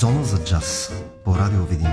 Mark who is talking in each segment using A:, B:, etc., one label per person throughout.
A: Зона за джаз по Радио Видин.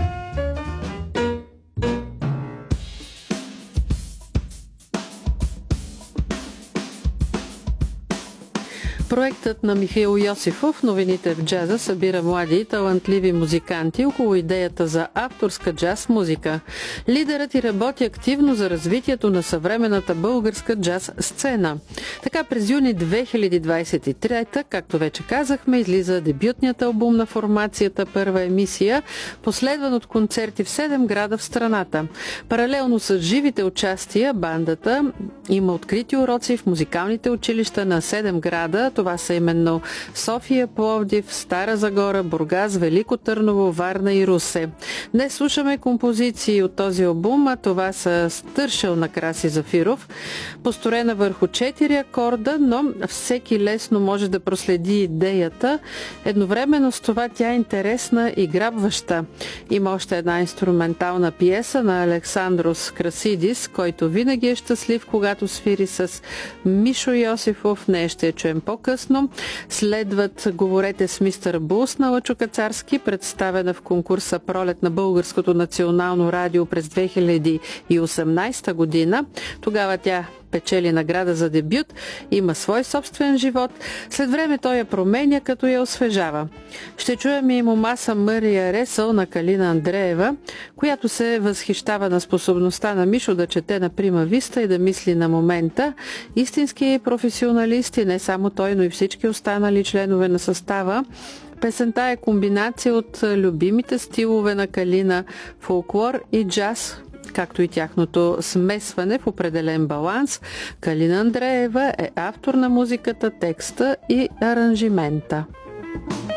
B: Проектът на Михаил Йосифов "Новините в джаза" събира млади и талантливи музиканти около идеята за авторска джаз музика. Лидерът и работи активно за развитието на съвременната българска джаз сцена. Така през юни 2023, както вече казахме, излиза дебютният албум на формацията "Първа емисия", последван от концерти в 7 града в страната. Паралелно с живите участия, бандата има открити уроци в музикалните училища на 7 града. Това са именно София, Пловдив, Стара Загора, Бургас, Велико Търново, Варна и Русе. Днес слушаме композиции от този албум, а това са "Стършел" на Краси Зафиров, построена върху 4 акорда, но всеки лесно може да проследи идеята. Едновременно с това тя е интересна и грабваща. Има още една инструментална пиеса на Александрос Красидис, който винаги е щастлив, когато свири с Мишо Йосифов. Нея ще я чуем по-късно. Следват "Говорете с мистер Булс" на Лъчо Кацарски, представена в конкурса "Пролет" на Българското национално радио през 2018 година. Тогава тя печели награда за дебют, има свой собствен живот. След време той я променя, като я освежава. Ще чуем и "Момаса Мърия Ресъл" на Калина Андреева, която се възхищава на способността на Мишо да чете на прима виста и да мисли на момента. Истински професионалисти, не само той, но и всички останали членове на състава. Песента е комбинация от любимите стилове на Калина – фолклор и джаз, както и тяхното смесване в определен баланс. Калина Андреева е автор на музиката, текста и аранжимента.